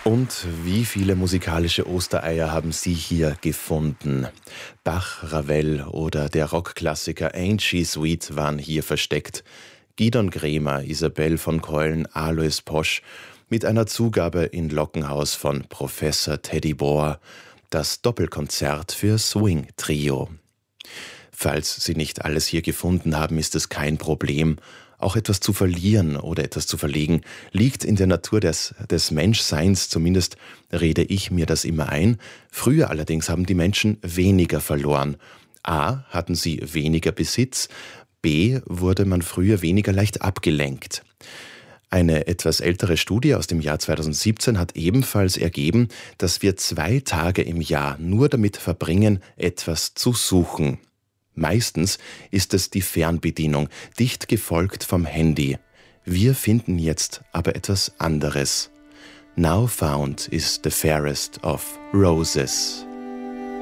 Und wie viele musikalische Ostereier haben Sie hier gefunden? Bach, Ravel oder der Rockklassiker Ain't She Sweet waren hier versteckt. Gidon Kremer, Isabelle von Keulen, Alois Posch mit einer Zugabe in Lockenhaus von Professor Teddy Bohr. Das Doppelkonzert für Swing Trio. Falls Sie nicht alles hier gefunden haben, ist es kein Problem. Auch etwas zu verlieren oder etwas zu verlegen, liegt in der Natur des Menschseins, zumindest rede ich mir das immer ein. Früher allerdings haben die Menschen weniger verloren. A. Hatten sie weniger Besitz, B. Wurde man früher weniger leicht abgelenkt. Eine etwas ältere Studie aus dem Jahr 2017 hat ebenfalls ergeben, dass wir 2 Tage im Jahr nur damit verbringen, etwas zu suchen. Meistens ist es die Fernbedienung, dicht gefolgt vom Handy. Wir finden jetzt aber etwas anderes. Now found is the fairest of roses.